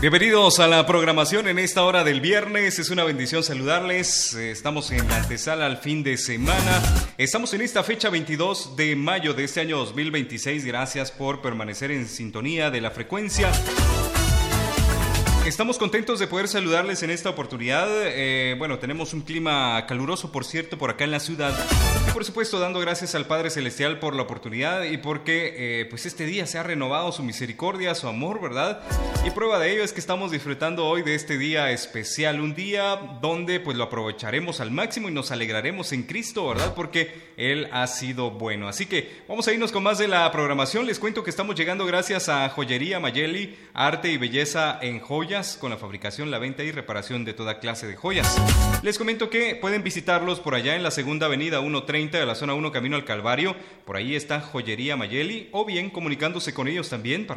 Bienvenidos a la programación en esta hora del viernes. Es una bendición saludarles. Estamos en la antesala al fin de semana. Estamos en esta fecha 22 de mayo de este año 2026. Gracias por permanecer en sintonía de la frecuencia. Estamos contentos de poder saludarles en esta oportunidad. Bueno, tenemos un clima caluroso, por cierto, por acá en la ciudad. Y por supuesto, dando gracias al Padre Celestial por la oportunidad y porque pues este día se ha renovado su misericordia, su amor, ¿verdad? Y prueba de ello es que estamos disfrutando hoy de este día especial. Un día donde pues lo aprovecharemos al máximo y nos alegraremos en Cristo, ¿verdad? Porque Él ha sido bueno. Así que vamos a irnos con más de la programación. Les cuento que estamos llegando gracias a Joyería Mayeli, arte y belleza en joyas, con la fabricación, la venta y reparación de toda clase de joyas. Les comento que pueden visitarlos por allá en la segunda avenida 130 de la zona 1 camino al Calvario. Por ahí está Joyería Mayeli, o bien comunicándose con ellos también para